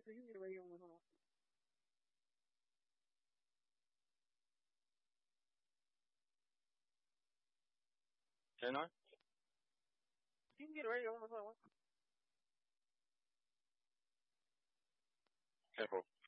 so you can get a radio on. Hold on. Turn on. You can get a radio on. Hold on. Careful.